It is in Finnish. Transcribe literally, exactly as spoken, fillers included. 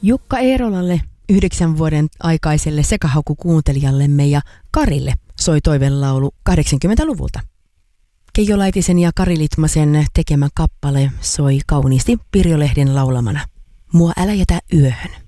Jukka Eerolalle, yhdeksän vuoden aikaiselle sekahakukuuntelijallemme ja Karille soi toivelaulu kahdeksankymmentäluvulta. Keijo Laitisen ja Kari Litmasen tekemä kappale soi kauniisti Pirjo Lehden laulamana. Mua älä jätä yöhön.